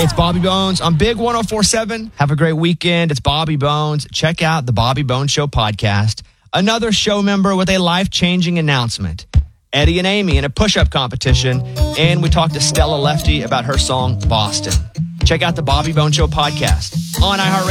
it's Bobby Bones on Big 104.7. Have a great weekend. It's Bobby Bones. Check out the Bobby Bones Show podcast. Another show member with a life-changing announcement. Eddie and Amy in a push-up competition. And we talked to Stella Lefty about her song, Boston. Check out the Bobby Bones Show podcast on iHeartRadio.